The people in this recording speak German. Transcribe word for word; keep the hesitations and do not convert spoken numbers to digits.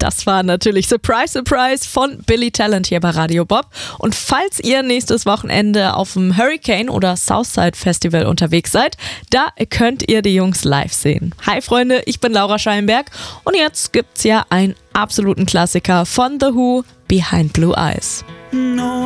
Das war natürlich Surprise, Surprise von Billy Talent hier bei Radio Bob. Und falls ihr nächstes Wochenende auf dem Hurricane oder Southside Festival unterwegs seid, da könnt ihr die Jungs live sehen. Hi Freunde, ich bin Laura Scheinberg und jetzt gibt's ja einen absoluten Klassiker von The Who, Behind Blue Eyes. No.